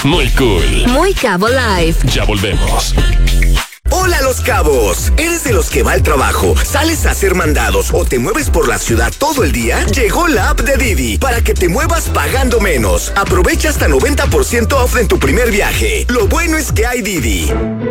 Muy cool. Muy Cabo Live. Ya volvemos. Hola Los Cabos, ¿eres de los que va al trabajo, sales a hacer mandados o te mueves por la ciudad todo el día? Llegó la app de Didi para que te muevas pagando menos. Aprovecha hasta 90% off en tu primer viaje. Lo bueno es que hay Didi.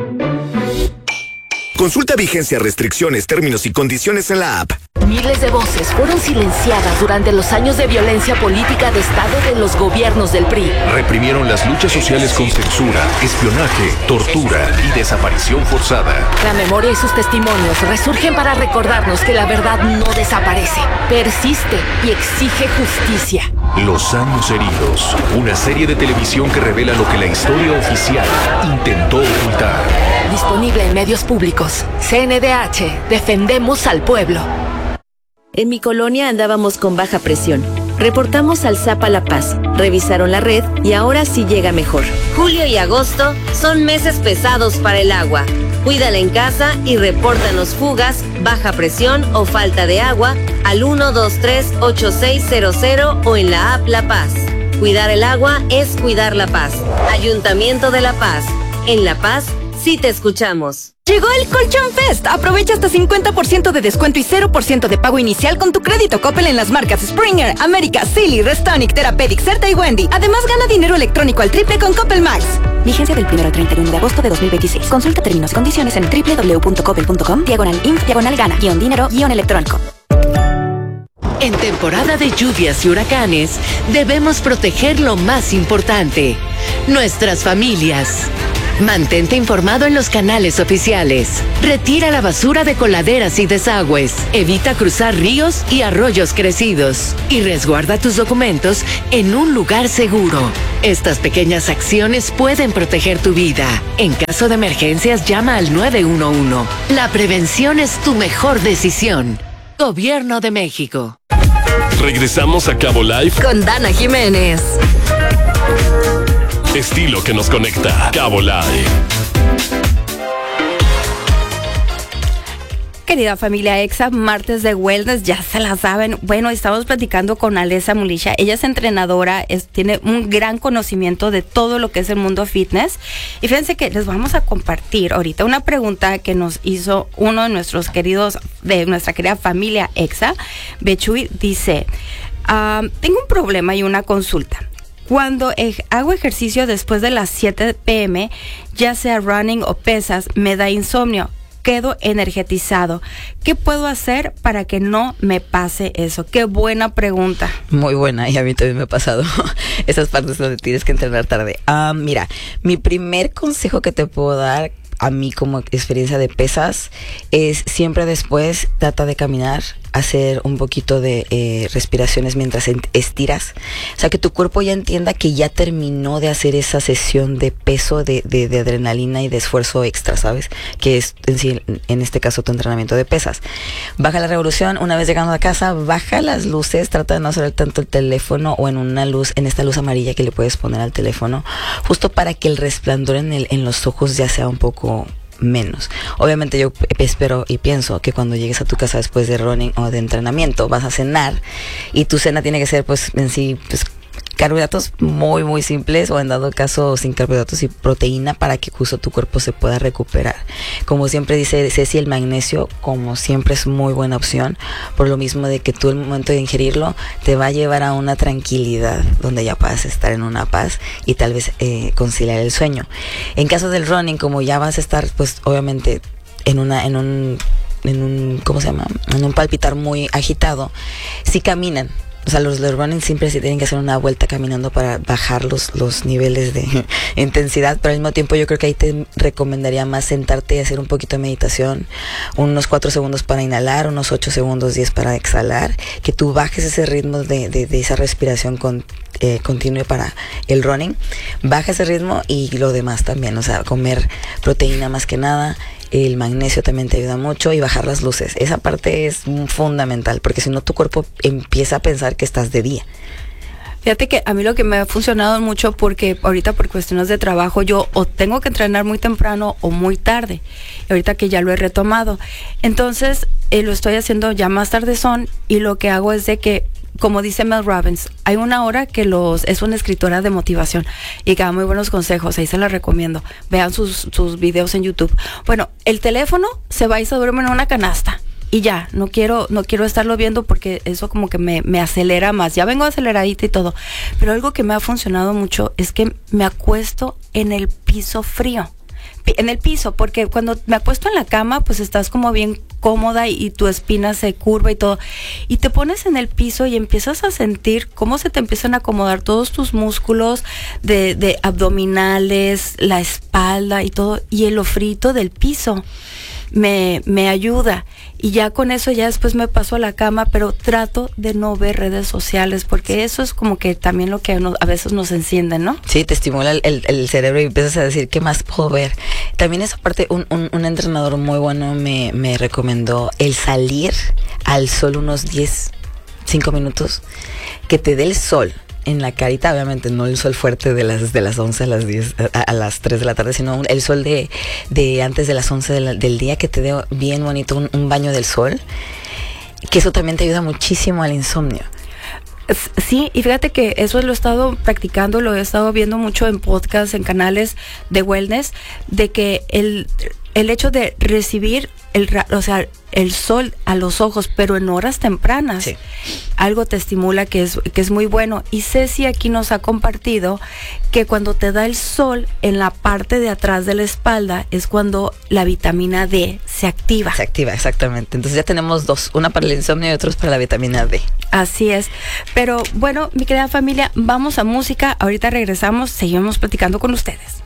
Consulta vigencia, restricciones, términos y condiciones en la app. Miles de voces fueron silenciadas durante los años de violencia política de Estado de los gobiernos del PRI. Reprimieron las luchas sociales con censura, espionaje, tortura y desaparición forzada. La memoria y sus testimonios resurgen para recordarnos que la verdad no desaparece, persiste y exige justicia. Los años heridos, una serie de televisión que revela lo que la historia oficial intentó ocultar. Disponible en medios públicos. CNDH, defendemos al pueblo. En mi colonia andábamos con baja presión. Reportamos al ZAPA La Paz, revisaron la red y ahora sí llega mejor. Julio y agosto son meses pesados para el agua. Cuídala en casa y repórtanos fugas, baja presión o falta de agua al 123-8600 o en la app La Paz. Cuidar el agua es cuidar La Paz. Ayuntamiento de La Paz. En La Paz, sí te escuchamos. Llegó el Colchón Fest. Aprovecha hasta 50% de descuento y 0% de pago inicial con tu crédito Coppel en las marcas Springer, América, Silly, Restonic, Therapeutic, Certa y Wendy. Además, gana dinero electrónico al triple con Coppel Max. Vigencia del 1 al 31 de agosto de 2026. Consulta términos y condiciones en www.coppel.com/INF/gana-dinero-electrónico. En temporada de lluvias y huracanes, debemos proteger lo más importante: nuestras familias. Mantente informado en los canales oficiales. Retira la basura de coladeras y desagües. Evita cruzar ríos y arroyos crecidos. Y resguarda tus documentos en un lugar seguro. Estas pequeñas acciones pueden proteger tu vida. En caso de emergencias, llama al 911. La prevención es tu mejor decisión. Gobierno de México. Regresamos a Cabo Live con Dana Jiménez. Estilo que nos conecta. Cabo Live. Querida familia EXA, martes de wellness, ya se la saben. Bueno, estamos platicando con Alessa Mulisha. Ella es entrenadora, tiene un gran conocimiento de todo lo que es el mundo fitness. Y fíjense que les vamos a compartir ahorita una pregunta que nos hizo uno de nuestros queridos, de nuestra querida familia EXA. Bechuy dice, tengo un problema y una consulta. Cuando hago ejercicio después de las 7 p.m., ya sea running o pesas, me da insomnio. Quedo energetizado. ¿Qué puedo hacer para que no me pase eso? Qué buena pregunta. Muy buena, y a mí también me ha pasado esas partes donde tienes que entrenar tarde. Mira, mi primer consejo que te puedo dar, a mí como experiencia de pesas, es siempre después trata de caminar, hacer un poquito de respiraciones mientras estiras, o sea, que tu cuerpo ya entienda que ya terminó de hacer esa sesión de peso, de adrenalina y de esfuerzo extra, ¿sabes? Que es en este caso tu entrenamiento de pesas. Baja la revolución. Una vez llegando a casa, baja las luces, trata de no hacer tanto el teléfono o en esta luz amarilla que le puedes poner al teléfono, justo para que el resplandor en los ojos ya sea un poco menos. Obviamente yo espero y pienso que cuando llegues a tu casa después de running o de entrenamiento vas a cenar, y tu cena tiene que ser pues en sí pues carbohidratos muy muy simples, o en dado caso sin carbohidratos y proteína, para que justo tu cuerpo se pueda recuperar. Como siempre dice Ceci, el magnesio como siempre es muy buena opción, por lo mismo de que tú el momento de ingerirlo te va a llevar a una tranquilidad donde ya puedas estar en una paz y tal vez conciliar el sueño. En caso del running, como ya vas a estar pues obviamente en un ¿cómo se llama? En un palpitar muy agitado, si caminan. O sea, los running siempre se tienen que hacer una vuelta caminando para bajar los niveles de intensidad, pero al mismo tiempo yo creo que ahí te recomendaría más sentarte y hacer un poquito de meditación, unos 4 segundos para inhalar, unos 8 segundos 10 para exhalar, que tú bajes ese ritmo de esa respiración continua para el running, baja ese ritmo, y lo demás también, o sea, comer proteína más que nada. El magnesio también te ayuda mucho, y bajar las luces. Esa parte es fundamental, porque si no tu cuerpo empieza a pensar que estás de día. Fíjate que a mí lo que me ha funcionado mucho, porque ahorita por cuestiones de trabajo yo o tengo que entrenar muy temprano o muy tarde, y ahorita que ya lo he retomado, entonces lo estoy haciendo ya más tardezón, y lo que hago es de que como dice Mel Robbins, hay una hora que es una escritora de motivación y que da muy buenos consejos, ahí se la recomiendo. Vean sus videos en YouTube. Bueno, el teléfono se va y se duerme en una canasta. Y ya, no quiero estarlo viendo porque eso como que me acelera más. Ya vengo aceleradita y todo. Pero algo que me ha funcionado mucho es que me acuesto en el piso frío. En el piso, porque cuando me acuesto en la cama, pues estás como bien cómoda y tu espina se curva y todo. Y te pones en el piso y empiezas a sentir cómo se te empiezan a acomodar todos tus músculos de abdominales, la espalda y todo. Y el ofrito del piso me ayuda. Y ya con eso ya después me paso a la cama, pero trato de no ver redes sociales, porque eso es como que también lo que a veces nos enciende, ¿no? Sí, te estimula el cerebro y empiezas a decir, ¿qué más puedo ver? También esa parte, un entrenador muy bueno me recomendó el salir al sol unos 5 minutos, que te dé el sol en la carita, obviamente no el sol fuerte de las 11 a las 10 a las 3 de la tarde, sino el sol de antes de las 11 del día, que te dé bien bonito un baño del sol, que eso también te ayuda muchísimo al insomnio. Sí, y fíjate que eso lo he estado practicando, lo he estado viendo mucho en podcasts, en canales de wellness, de que el hecho de recibir el sol a los ojos, pero en horas tempranas, sí, algo te estimula que es muy bueno. Y Ceci aquí nos ha compartido que cuando te da el sol en la parte de atrás de la espalda es cuando la vitamina D se activa. Se activa, exactamente. Entonces ya tenemos dos, una para el insomnio y otros para la vitamina D. Así es. Pero bueno, mi querida familia, vamos a música. Ahorita regresamos, seguimos platicando con ustedes.